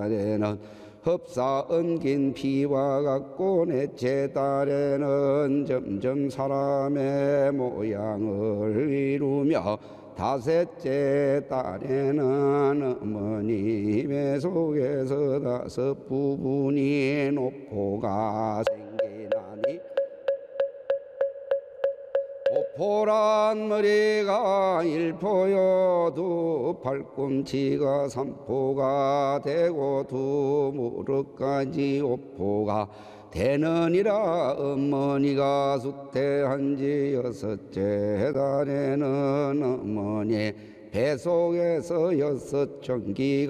달에는 흡사 엉긴 피와 같고 넷째 달에는 점점 사람의 모양을 이루며 다섯째 달에는 어머님의 속에서 다섯 부분이 노포가 생기나니 오포란 머리가 일포여 두 팔꿈치가 삼포가 되고 두 무릎까지 오포가 되느니라. 어머니가 수태한지 여섯째 달에는 어머니 뱃속에서 여섯 전기가